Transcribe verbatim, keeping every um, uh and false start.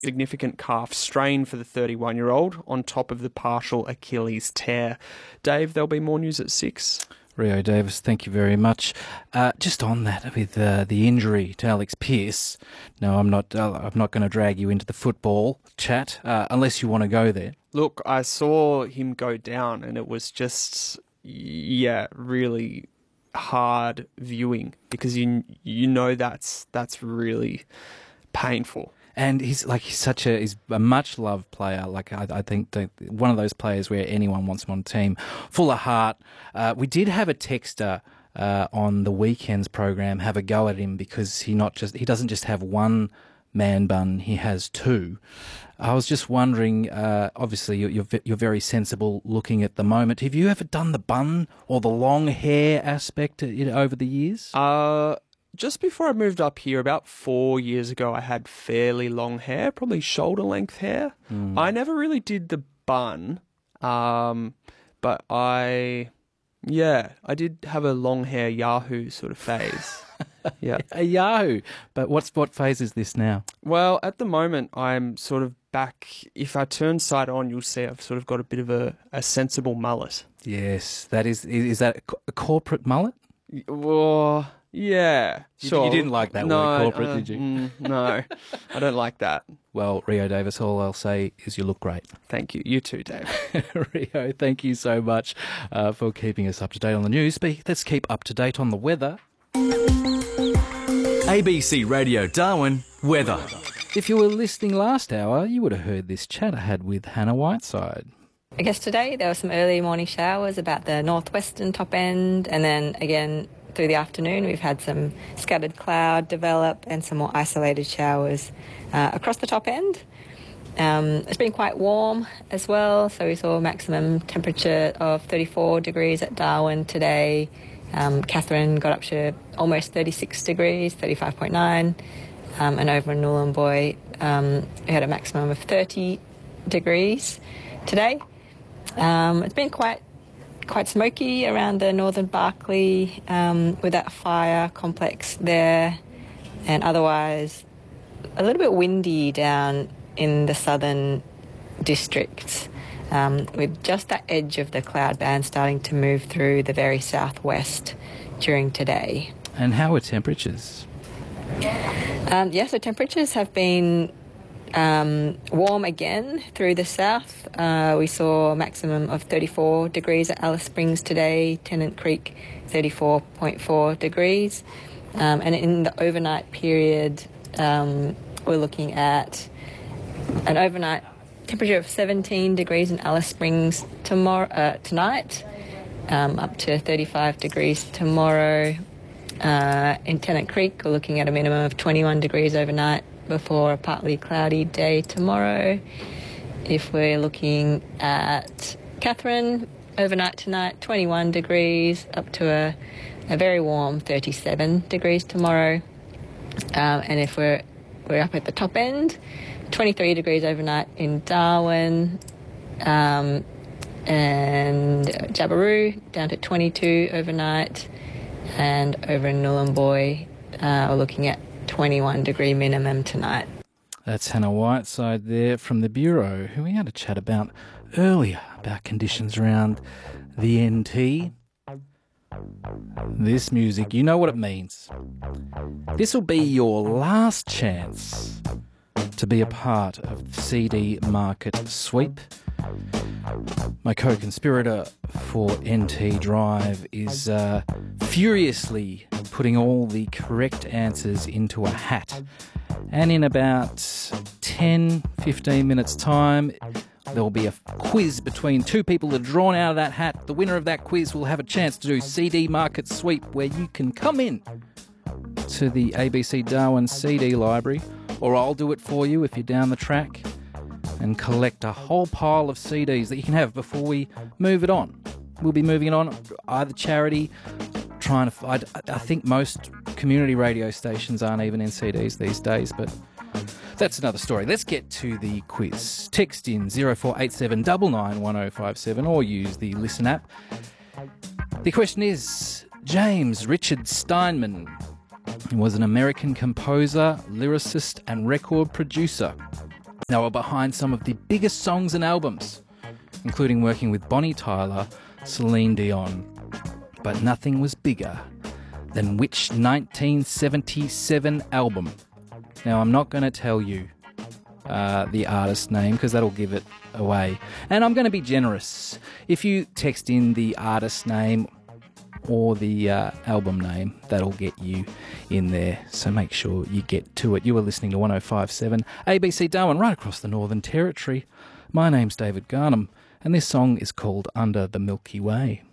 significant calf strain for the thirty-one-year-old on top of the partial Achilles tear. Dave, there'll be more news at six. Rio Davis, thank you very much. Uh, just on that, with uh, the injury to Alex Pearce. No, I'm not. Uh, I'm not going to drag you into the football chat uh, unless you want to go there. Look, I saw him go down, and it was just, yeah, really hard viewing because you you know that's that's really painful. And he's like he's such a he's a much loved player. Like I, I think that one of those players where anyone wants him on the team, full of heart. Uh, we did have a texter uh, on the weekend's program have a go at him because he not just he doesn't just have one man bun, he has two. I was just wondering. Uh, obviously, you're, you're you're very sensible looking at the moment. Have you ever done the bun or the long hair aspect you know, over the years? Uh. Just before I moved up here, about four years ago, I had fairly long hair, probably shoulder-length hair. Mm. I never really did the bun, um, but I, yeah, I did have a long hair Yahoo sort of phase. Yeah, a Yahoo. But what's what phase is this now? Well, at the moment, I'm sort of back. If I turn side on, you'll see I've sort of got a bit of a, a sensible mullet. Yes, that is. Is that a corporate mullet? Well. Yeah, sure. You didn't like that no, word corporate, uh, did you? Mm, no, I don't like that. Well, Rio Davis, all I'll say is you look great. Thank you. You too, Dave. Rio, thank you so much uh, for keeping us up to date on the news. But let's keep up to date on the weather. A B C Radio Darwin, weather. If you were listening last hour, you would have heard this chat I had with Hannah Whiteside. I guess today there were some early morning showers about the northwestern top end, and then again through the afternoon we've had some scattered cloud develop and some more isolated showers uh, across the top end. Um, it's been quite warm as well, so we saw a maximum temperature of thirty-four degrees at Darwin today. Um, Katherine got up to almost thirty-six degrees, thirty-five point nine, um, and over in Nhulunbuy um, we had a maximum of thirty degrees today. Um, it's been quite quite smoky around the northern Barkly um, with that fire complex there, and otherwise a little bit windy down in the southern districts, um, with just that edge of the cloud band starting to move through the very southwest during today. And how are temperatures? Um, yeah, so temperatures have been Um, warm again through the south. Uh, we saw a maximum of thirty-four degrees at Alice Springs today, Tennant Creek thirty-four point four degrees. Um, and in the overnight period, um, we're looking at an overnight temperature of seventeen degrees in Alice Springs tomorrow, uh, tonight, um, up to thirty-five degrees tomorrow. Uh, in Tennant Creek, we're looking at a minimum of twenty-one degrees overnight, before a partly cloudy day tomorrow. If we're looking at Katherine, overnight tonight, twenty-one degrees, up to a, a very warm thirty-seven degrees tomorrow. Um, and if we're we're up at the top end, twenty-three degrees overnight in Darwin, um, and Jabiru down to twenty-two overnight, and over in Nhulunbuy, uh, we're looking at twenty-one degree minimum tonight. That's Hannah Whiteside there from the Bureau, who we had a chat about earlier, about conditions around the N T. This music, you know what it means. This will be your last chance to be a part of the C D Market Sweep. My co-conspirator for N T Drive is uh, furiously putting all the correct answers into a hat. And in about ten, fifteen minutes' time, there will be a quiz between two people that are drawn out of that hat. The winner of that quiz will have a chance to do C D Market Sweep, where you can come in to the A B C Darwin C D library, or I'll do it for you if you're down the track, and collect a whole pile of C Ds that you can have before we move it on. We'll be moving it on, either charity, trying to... I, I think most community radio stations aren't even in C Ds these days, but that's another story. Let's get to the quiz. Text in zero four eight seven nine nine one zero five seven or use the Listen app. The question is, James Richard Steinman was an American composer, lyricist and record producer. They were behind some of the biggest songs and albums, including working with Bonnie Tyler, Celine Dion. But nothing was bigger than which nineteen seventy-seven album. Now, I'm not going to tell you uh, the artist's name because that'll give it away. And I'm going to be generous. If you text in the artist's name or the uh, album name, that'll get you in there. So make sure you get to it. You are listening to one oh five point seven A B C Darwin, right across the Northern Territory. My name's David Garnham, and this song is called Under the Milky Way.